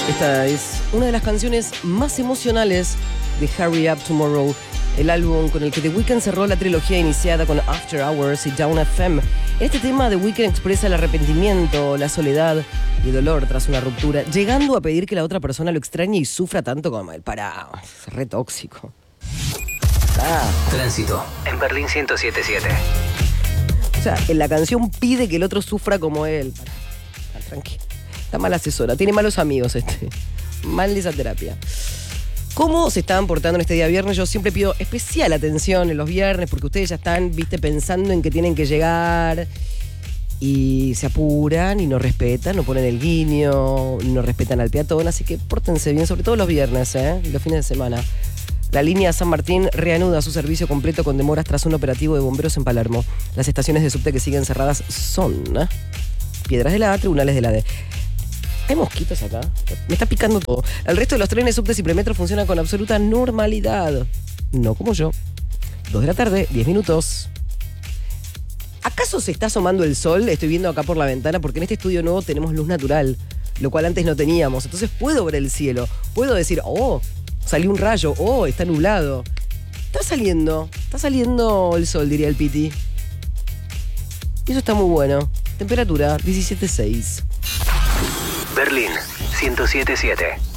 Esta es una de las canciones más emocionales de Hurry Up Tomorrow, el álbum con el que The Weeknd cerró la trilogía iniciada con After Hours y Down FM. En este tema, The Weeknd expresa el arrepentimiento, la soledad y el dolor tras una ruptura, llegando a pedir que la otra persona lo extrañe y sufra tanto como él. Es re tóxico. Tránsito en Berlín 107.7. O sea, en la canción pide que el otro sufra como él. Tranquilo. Está mal asesora, tiene malos amigos mal esa terapia. ¿Cómo se estaban portando en este día viernes? Yo siempre pido especial atención en los viernes porque ustedes ya están, pensando en que tienen que llegar y se apuran y no respetan, no ponen el guiño, no respetan al peatón, así que pórtense bien, sobre todo los viernes y los fines de semana. La línea San Martín reanuda su servicio completo con demoras tras un operativo de bomberos en Palermo. Las estaciones de subte que siguen cerradas son Piedras de la A, Tribunales de la D. Hay mosquitos acá. Me está picando todo. El resto de los trenes, subtes y premetros funcionan con absoluta normalidad. No como yo. 2 de la tarde, 10 minutos. ¿Acaso se está asomando el sol? Estoy viendo acá por la ventana porque en este estudio nuevo tenemos luz natural, lo cual antes no teníamos. Entonces puedo ver el cielo. Puedo decir, salió un rayo. Está nublado. Está saliendo el sol, diría el Piti. Y eso está muy bueno. Temperatura 17.6. Berlín 107.7.